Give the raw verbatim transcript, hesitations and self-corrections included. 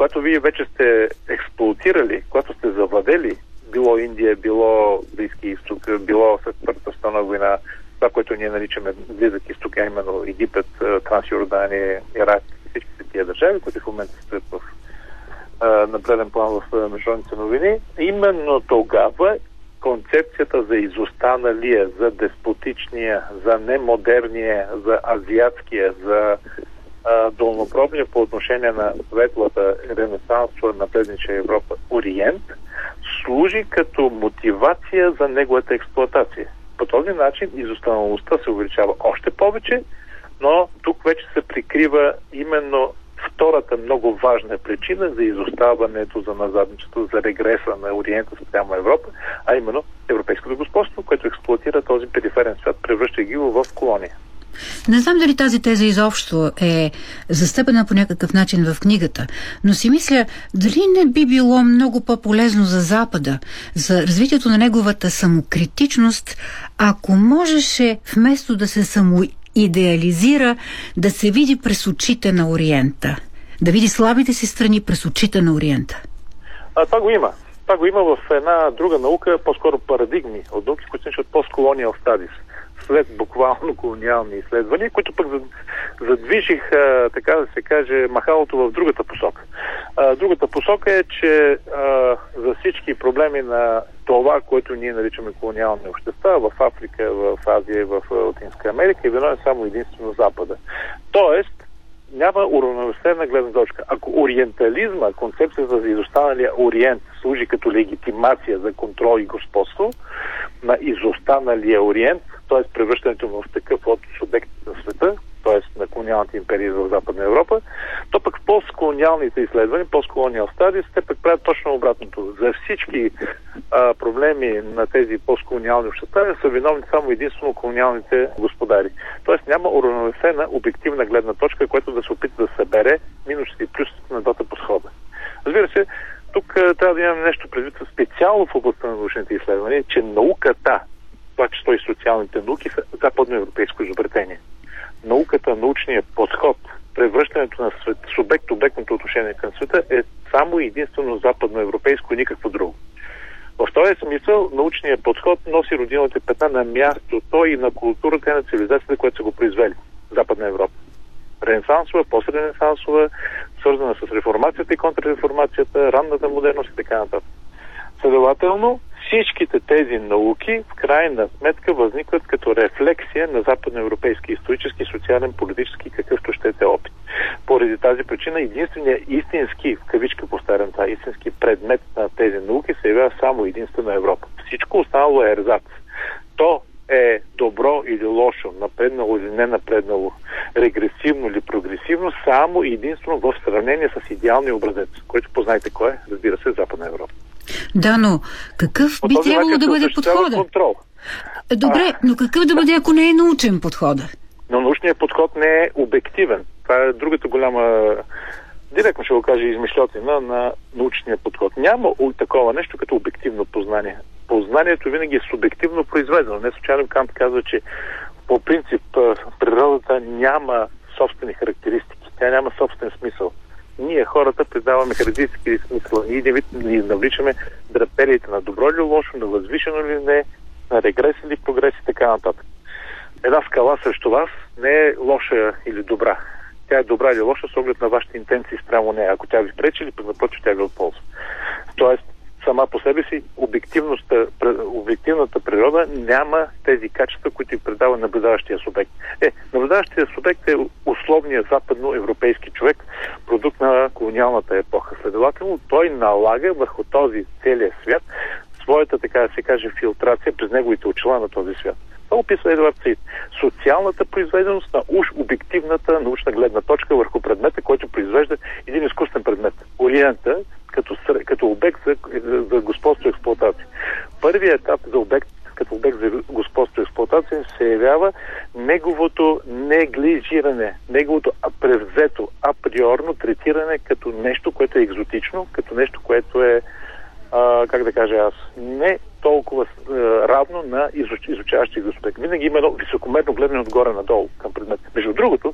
когато вие вече сте експлоатирали, когато сте завладели, било Индия, било Близки изток, било след Първата световна война, това, което ние наричаме Близък изток, а именно Египет, Трансйордания, Ирак, всичките тия държави, които в момента стоят в на преден план в международните новини, именно тогава концепцията за изостаналия, за деспотичния, за немодерния, за азиатския, за а, долнопробния по отношение на светлата ренесансова напреднича Европа Ориент, служи като мотивация за неговата експлоатация. По този начин изостаналостта се увеличава още повече, но тук вече се прикрива именно втората много важна причина за изоставането, за назадничеството, за регреса на Ориента спрямо Европа, а именно европейското господство, което експлоатира този периферен свят, превръща ги в колония. Не знам дали тази теза изобщо е застъпена по някакъв начин в книгата, но си мисля, дали не би било много по-полезно за Запада, за развитието на неговата самокритичност, ако можеше вместо да се самоидеализира, да се види през очите на Ориента, да види слабите си страни през очите на Ориента. А, това го има. Това го има в една друга наука, по-скоро парадигми от науки, които се наричат постколониал стадис, след буквално колониални изследвания, които пък задвижих, а, така да се каже, махалото в другата посока. А, другата посока е, че а, за всички проблеми на това, което ние наричаме колониални общества в Африка, в Азия и в Латинска Америка, е виновен само единствено Запада. Тоест, няма уравновесена гледна точка. Ако ориентализма, концепцията за изостаналия Ориент, служи като легитимация за контрол и господство на изостаналия Ориент, т.е. превръщането му в такъв от субект на света, т.е. на колониалните империи в Западна Европа, то пък постколониалните изследвания, постколониал стадис, те пък правят точно обратното. За всички а, проблеми на тези постколониални общества са виновни само единствено колониалните господари. Тоест няма уравновесена обективна гледна точка, която да се опита да събере минусите и плюсите на двата подхода. Разбира се, тук а, трябва да имаме нещо предвид специално в областта на научните изследвания, че науката, това число и социалните науки, са западноевропейско изобретение. Науката, научният подход, превръщането на свет, субект-обектното отношение към света е само и единствено западноевропейско и никакво друго. В този смисъл научният подход носи родилните петна на мястото и на културата и на цивилизацията, която са го произвели Западна Европа. Ренесансова, постренесансова, свързана с реформацията и контрреформацията, ранната модерност и така нататък. Следователно, всичките тези науки в крайна сметка възникват като рефлексия на западноевропейски исторически, социален, политически, какъвто ще е опит. Поради тази причина единственият истински, в кавичка повтарям това, истински предмет на тези науки се явява само единствено Европа. Всичко останало е ерзац. То е добро или лошо, напреднало или не напреднало, регресивно или прогресивно, само единствено в сравнение с идеалния образец, който познайте кой е, разбира се, Западна Европа. Да, но какъв би трябвало да бъде подхода? Контрол. Добре, а, но какъв да бъде, ако не е научен подхода? Но научният подход не е обективен. Това е другата голяма, директно ще го кажа, измишлятина на научния подход. Няма такова нещо като обективно познание. Познанието винаги е субективно произведено. Не случайно Кант казва, че по принцип природата няма собствени характеристики. Тя няма собствен смисъл. Ние, хората, придаваме характеристики смисъл. Ние ни навличаме драпериите на добро или лошо, на възвишено или не, на регрес или прогрес и така нататък. Една скала срещу вас не е лоша или добра. Тя е добра или лоша с оглед на вашите интенции спрямо нея. Ако тя ви пречи или напротив, тя ви отползва. Тоест, сама по себе си обективната природа няма тези качества, които и предава наблюдаващия субект. Е, наблюдаващия субект е условният западноевропейски човек, продукт на колониалната епоха. Следователно, той налага върху този целия свят своята, така да се каже, филтрация през неговите очила на този свят. Това описва Едуард Саид. Социалната произведеност на уж обективната научна гледна точка върху предмета, който произвежда един изкуствен предмет. Ориента, като, като обект за, за господство и експлоатация. Първият етап за обект, като обект за господство и експлоатация се явява неговото неглижиране, неговото превзето, априорно третиране като нещо, което е екзотично, като нещо, което е, а, как да кажа аз, не толкова а, равно на изуч, изучаващия го субект. Винаги има едно високомерно гледане отгоре надолу към предмет. Между другото,